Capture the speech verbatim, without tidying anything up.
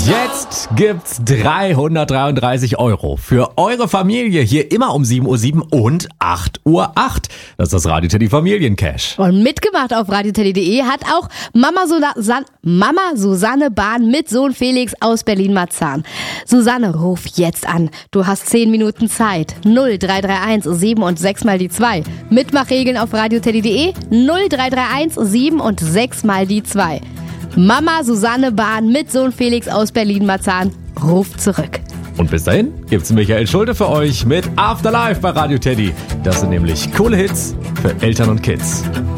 Jetzt gibt's dreihundertdreiunddreißig Euro für eure Familie hier immer um sieben Uhr sieben und acht Uhr acht. Das ist das Radio Teddy Familiencash. Und mitgemacht auf radioteddy punkt de hat auch Mama, Susan- Mama Susanne Bahn mit Sohn Felix aus Berlin-Marzahn. Susanne, ruf jetzt an. Du hast zehn Minuten Zeit. null drei drei eins sieben und sechs mal die zwei. Mitmachregeln auf radioteddy punkt de null drei drei eins sieben und sechs mal die zwei. Mama Susanne Bahn mit Sohn Felix aus Berlin-Marzahn ruft zurück. Und bis dahin gibt's Michael Schulte für euch mit Afterlife bei Radio Teddy. Das sind nämlich coole Hits für Eltern und Kids.